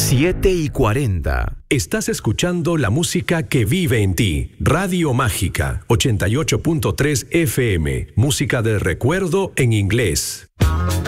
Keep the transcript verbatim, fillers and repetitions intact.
siete y cuarenta. Estás escuchando la música que vive en ti. Radio Mágica, ochenta y ocho punto tres F M. Música del recuerdo en inglés.